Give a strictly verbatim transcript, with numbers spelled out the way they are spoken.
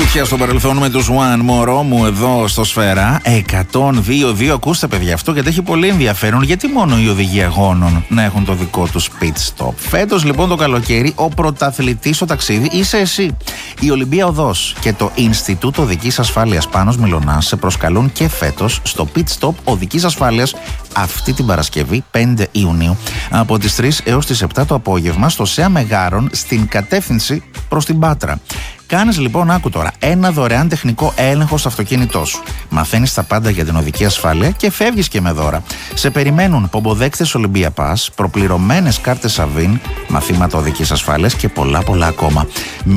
Φωτιά στο παρελθόν με τους One, μωρό μου εδώ στο Σφαίρα εκατόν δύο δύο. Ακούστε παιδιά αυτό, γιατί έχει πολύ ενδιαφέρον. Γιατί μόνο οι οδηγοί αγώνων να έχουν το δικό τους pit stop? Φέτος λοιπόν το καλοκαίρι ο πρωταθλητής στο ταξίδι είσαι εσύ. Η Ολυμπία Οδός και το Ινστιτούτο Οδικής Ασφάλειας Πάνος Μιλωνάς σε προσκαλούν και φέτος στο pit stop οδικής ασφάλειας αυτή την Παρασκευή πέντε Ιουνίου από τις τρεις έως τις επτά το απόγευμα στο ΣΕΑ Μεγάρων στην κατεύθυνση προς την Πάτρα. Κάνεις λοιπόν, άκου τώρα, ένα δωρεάν τεχνικό έλεγχο στο αυτοκίνητό σου. Μαθαίνεις τα πάντα για την οδική ασφάλεια και φεύγεις και με δώρα. Σε περιμένουν πομποδέκτες Olympia Pass, προπληρωμένες κάρτες Savin, μαθήματα οδικής ασφάλειας και πολλά πολλά ακόμα.